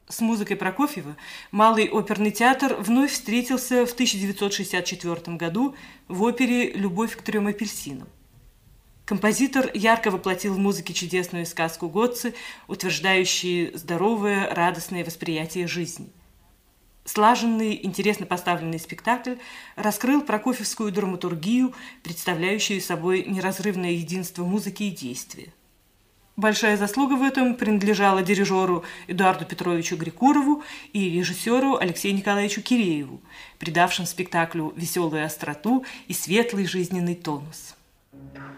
С музыкой Прокофьева Малый оперный театр вновь встретился в 1964 году в опере «Любовь к 3 апельсинам». Композитор ярко воплотил в музыке чудесную сказку Готце, утверждающую здоровое, радостное восприятие жизни. Слаженный, интересно поставленный спектакль раскрыл прокофьевскую драматургию, представляющую собой неразрывное единство музыки и действия. Большая заслуга в этом принадлежала дирижеру Эдуарду Петровичу Грикурову и режиссеру Алексею Николаевичу Кирееву, придавшим спектаклю веселую остроту и светлый жизненный тонус.